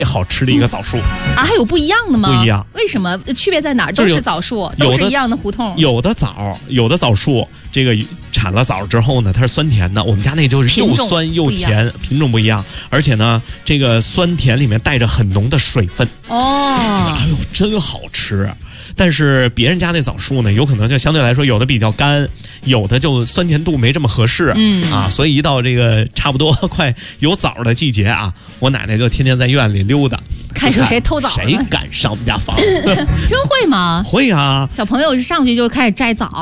好吃的一个枣树啊，还有不一样的吗？ 不一样， 为什么？区别在哪儿？都是枣树，都是一样的胡同。 有的枣树，这个产了枣之后呢，它是酸甜的。我们家那就是又酸又甜，品种不一样，而且呢，这个酸甜里面带着很浓的水分。 哦， 哎呦，真好吃。但是别人家那枣树呢，有可能就相对来说有的比较干，有的就酸甜度没这么合适，所以一到这个差不多快有枣的季节啊，我奶奶就天天在院里溜达， 看谁偷枣， 谁敢上我们家房。 真会吗？ 会啊， 小朋友上去就开始摘枣。